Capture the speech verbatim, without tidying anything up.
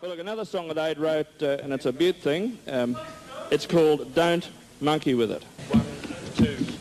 Well, look, another song that Ade wrote, uh, and it's a Butte thing. Um, it's called Don't Monkey With It. One, two.